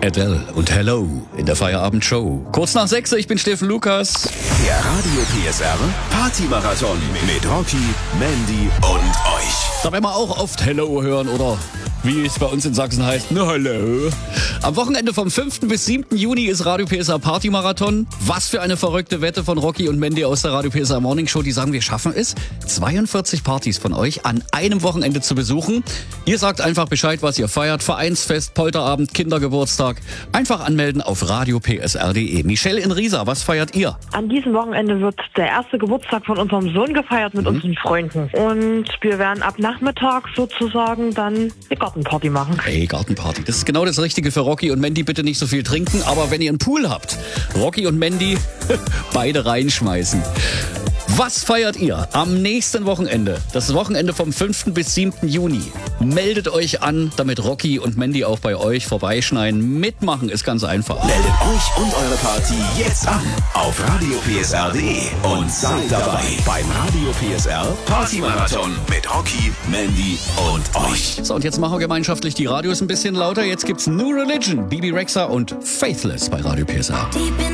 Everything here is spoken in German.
Adele und Hello in der Feierabendshow. Kurz nach 6, ich bin Steffen Lukas. Der Radio PSR Partymarathon mit Rocky, Mandy und euch. Da werden wir auch oft Hello hören oder wie es bei uns in Sachsen heißt, ne Hello. Am Wochenende vom 5. bis 7. Juni ist Radio PSR Partymarathon. Was für eine verrückte Wette von Rocky und Mandy aus der Radio PSR Morning Show. Die sagen, wir schaffen es, 42 Partys von euch an einem Wochenende zu besuchen. Ihr sagt einfach Bescheid, was ihr feiert. Vereinsfest, Polterabend, Kindergeburtstag. Einfach anmelden auf radiopsr.de. Michelle in Riesa, was feiert ihr? An diesem Wochenende wird der erste Geburtstag von unserem Sohn gefeiert mit unseren Freunden. Und wir werden ab Nachmittag sozusagen dann eine Gartenparty machen. Hey, Gartenparty. Das ist genau das Richtige für Rocky und Mandy. Bitte nicht so viel trinken. Aber wenn ihr einen Pool habt, Rocky und Mandy beide reinschmeißen. Was feiert ihr am nächsten Wochenende? Das Wochenende vom 5. bis 7. Juni. Meldet euch an, damit Rocky und Mandy auch bei euch vorbeischneiden. Mitmachen ist ganz einfach. Meldet euch und eure Party jetzt an auf radiopsr.de und seid dabei beim Radio PSR Partymarathon mit Rocky, Mandy und euch. So, und jetzt machen wir gemeinschaftlich die Radios ein bisschen lauter. Jetzt gibt's New Religion, Bibi Rexha und Faithless bei Radio PSR.